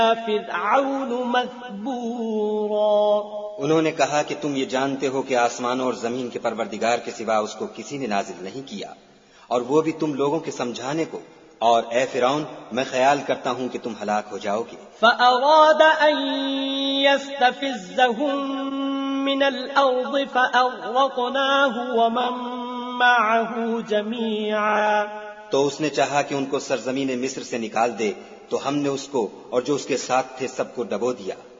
फ़िरऔन मस्बूरा। उन्होंने कहा कि तुम ये जानते हो कि आसमानों और जमीन के परवरदिगार के सिवा उसको किसी ने नाजिल नहीं किया, और वो भी तुम लोगों के समझाने को। और ए फिरौन, मैं ख्याल करता हूँ कि तुम हलाक हो जाओगे। फ़अराद अन यस्तफ़िज़्ज़हुम मिनल अर्ज़ फ़अग़रक़नाहु वमन मअहु जमीआ। तो उसने चाहा कि उनको सरजमीन मिस्र से निकाल दे, तो हमने उसको और जो उसके साथ थे सबको डबो दिया।